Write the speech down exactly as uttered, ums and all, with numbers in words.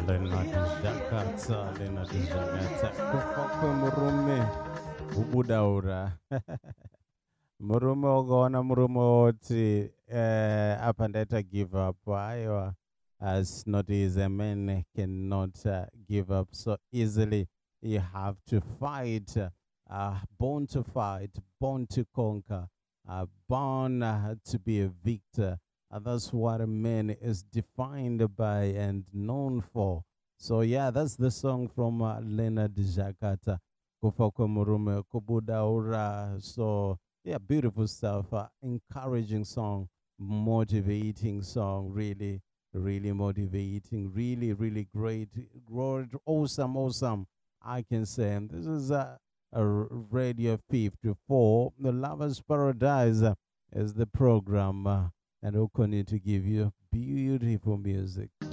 Leonard Jakatsa, Leonard Jakatsa, kufakwe murume ubudaura. Murume ukaona murume woti uh, apa ndaita give up, aiwa, as not easy. A man cannot uh, give up so easily. You have to fight, uh, born to fight, born to conquer, uh, born uh, to be a victor. Uh, that's what a man is defined by and known for. So yeah, that's the song from uh, Leonard Jakata, Kufa Kwe Murume Kubudaura. So yeah, beautiful stuff. Uh, encouraging song, motivating song, really, really motivating, really, really great, great, awesome, awesome. I can say, and this is a, a Radio fifty-four. The Lovers Paradise uh, is the program, uh, and we'll continue to give you beautiful music.